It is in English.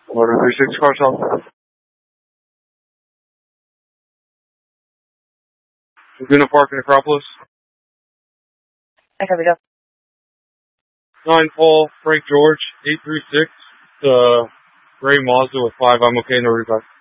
Order 36 car south. Laguna Park in Acropolis. I copy, go. 9 Paul, Frank George, 836. Gray Mazda with 5. I'm okay, no rebuy.